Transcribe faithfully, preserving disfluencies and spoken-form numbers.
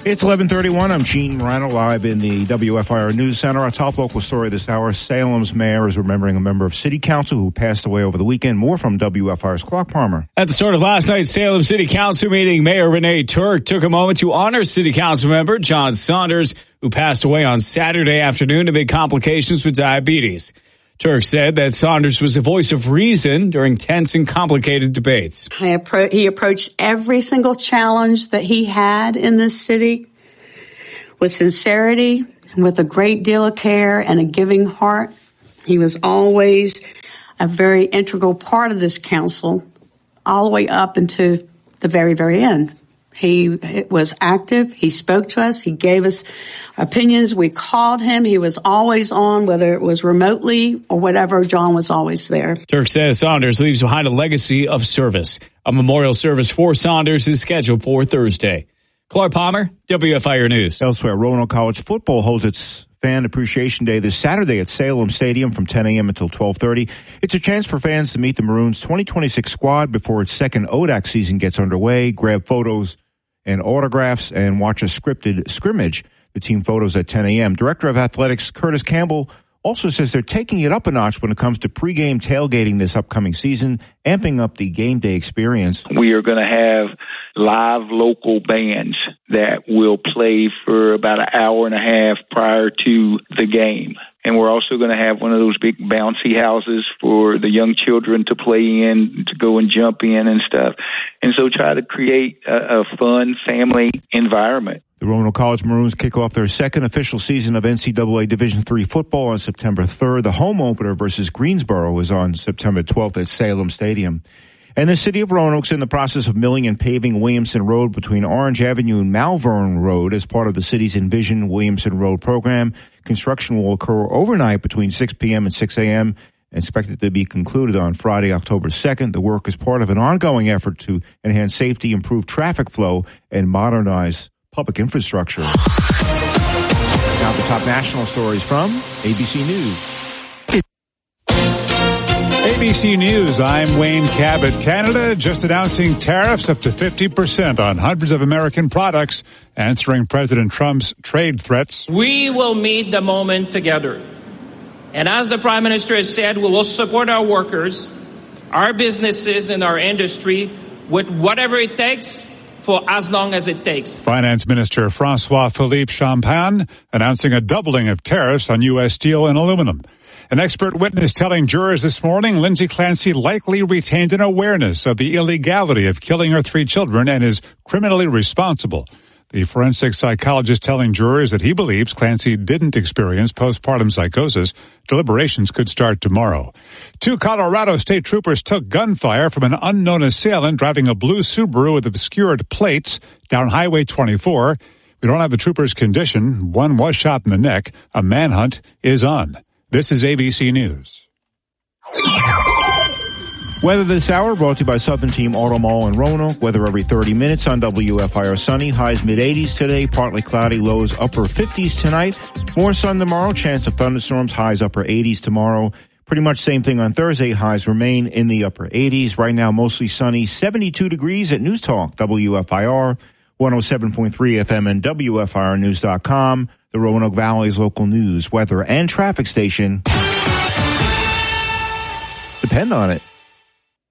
It's eleven thirty-one. I'm Gene Rano, live in the W F I R News Center. Our top local story this hour, Salem's mayor is remembering a member of city council who passed away over the weekend. More from W F I R's Clark Palmer. At the start of last night's Salem City Council meeting, Mayor Renee Turk took a moment to honor city council member John Saunders, who passed away on Saturday afternoon amid complications with diabetes. Turk said that Saunders was a voice of reason during tense and complicated debates. I appro- he approached every single challenge that he had in this city with sincerity, with a great deal of care and a giving heart. He was always a very integral part of this council, all the way up into the very, very end. He was active. He spoke to us. He gave us opinions. We called him. He was always on, whether it was remotely or whatever. John was always there. Turk says Saunders leaves behind a legacy of service. A memorial service for Saunders is scheduled for Thursday. Clark Palmer, W F I R News. Elsewhere, Roanoke College football holds its Fan Appreciation Day this Saturday at Salem Stadium from ten a.m. until twelve thirty. It's a chance for fans to meet the Maroons' twenty twenty-six squad before its second O D A C season gets underway, grab photos and autographs, and watch a scripted scrimmage. The team photos at ten a.m. Director of Athletics Curtis Campbell also says they're taking it up a notch when it comes to pregame tailgating this upcoming season, amping up the game day experience. We are going to have live local bands that will play for about an hour and a half prior to the game. And we're also going to have one of those big bouncy houses for the young children to play in, to go and jump in and stuff. And so try to create a, a fun family environment. The Roanoke College Maroons kick off their second official season of N C double A Division three football on September third. The home opener versus Greensboro is on September twelfth at Salem Stadium. And the city of Roanoke's in the process of milling and paving Williamson Road between Orange Avenue and Malvern Road as part of the city's Envision Williamson Road program. Construction will occur overnight between six p.m. and six a.m. expected to be concluded on Friday, October second. The work is part of an ongoing effort to enhance safety, improve traffic flow, and modernize public infrastructure. Now the top national stories from A B C News. A B C News, I'm Wayne Cabot. Canada just announcing tariffs up to fifty percent on hundreds of American products, answering President Trump's trade threats. We will meet the moment together. And as the Prime Minister has said, we will support our workers, our businesses, and our industry with whatever it takes for as long as it takes. Finance Minister François-Philippe Champagne announcing a doubling of tariffs on U S steel and aluminum. An expert witness telling jurors this morning Lindsay Clancy likely retained an awareness of the illegality of killing her three children and is criminally responsible. The forensic psychologist telling jurors that he believes Clancy didn't experience postpartum psychosis. Deliberations could start tomorrow. Two Colorado state troopers took gunfire from an unknown assailant driving a blue Subaru with obscured plates down Highway twenty-four. We don't have the trooper's condition. One was shot in the neck. A manhunt is on. This is A B C News. Weather this hour brought to you by Southern Team Auto Mall in Roanoke. Weather every thirty minutes on W F I R sunny. Highs mid-eighties today, partly cloudy, lows upper fifties tonight. More sun tomorrow, chance of thunderstorms, highs upper eighties tomorrow. Pretty much same thing on Thursday. Highs remain in the upper eighties. Right now, mostly sunny, seventy-two degrees at News Talk, W F I R, one oh seven point three F M and W F I R news dot com, the Roanoke Valley's local news, weather, and traffic station. Depend on it.